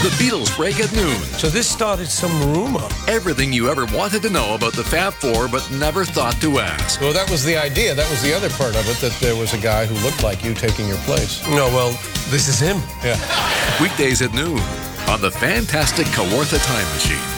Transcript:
The Beatles break at noon. So this started some rumor. Everything you ever wanted to know about the Fab Four but never thought to ask. Well, that was the idea. That was the other part of it, that there was a guy who looked like you taking your place. No, well, this is him. Yeah. Weekdays at noon on the fantastic Kawartha Time Machine.